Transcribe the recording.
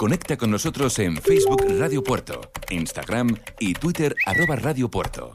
Conecta con nosotros en Facebook Radio Puerto, Instagram y Twitter @Radio Puerto.